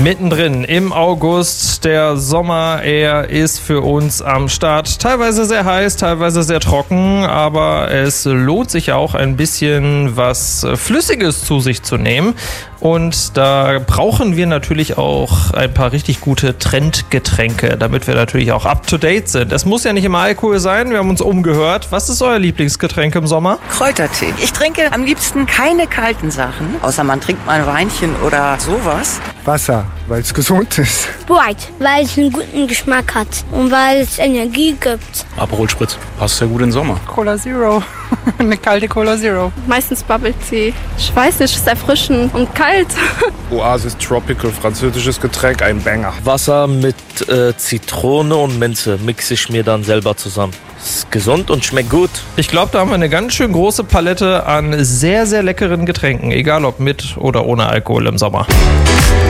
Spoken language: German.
Mittendrin im August, der Sommer, er ist für uns am Start. Teilweise sehr heiß, teilweise sehr trocken, aber es lohnt sich auch ein bisschen was Flüssiges zu sich zu nehmen. Und da brauchen wir natürlich auch ein paar richtig gute Trendgetränke, damit wir natürlich auch up-to-date sind. Es muss ja nicht immer Alkohol sein, wir haben uns umgehört. Was ist euer Lieblingsgetränk im Sommer? Kräutertee. Ich trinke am liebsten keine kalten Sachen, außer man trinkt mal ein Weinchen oder sowas. Wasser, weil es gesund ist. Sprite, weil es einen guten Geschmack hat und weil es Energie gibt. Aperol Spritz, passt sehr gut in den Sommer. Cola Zero, eine kalte Cola Zero. Meistens Bubble Tea. Ich weiß nicht, es ist erfrischend und kalt. Oasis Tropical, französisches Getränk, ein Banger. Wasser mit Zitrone und Minze mixe ich mir dann selber zusammen. Ist gesund und schmeckt gut. Ich glaube, da haben wir eine ganz schön große Palette an sehr, sehr leckeren Getränken, egal ob mit oder ohne Alkohol im Sommer.